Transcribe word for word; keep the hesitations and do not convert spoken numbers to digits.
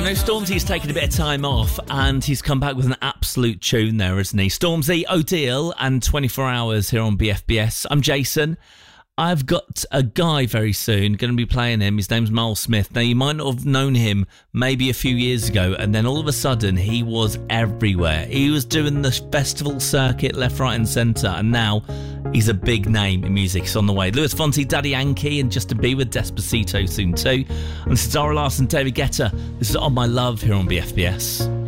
we know Stormzy's taken a bit of time off and he's come back with an absolute tune there, isn't he? Stormzy, O'Deal and twenty-four hours here on B F B S. I'm Jason. I've got a guy very soon going to be playing him. His name's Miles Smith. Now, you might not have known him maybe a few years ago, and then all of a sudden he was everywhere. He was doing the festival circuit left, right and centre, and now he's a big name in music. It's on the way. Luis Fonsi, Daddy Yankee and Justin Bieber, Despacito soon too. And this is Zara Larsson, David Guetta. This is On My Love here on B F B S.